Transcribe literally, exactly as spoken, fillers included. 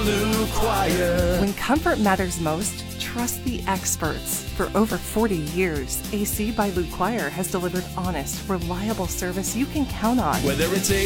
Lou Choir. When comfort matters most, trust the experts. For over forty years, A C by Lou Choir has delivered honest, reliable service you can count on. Whether it's a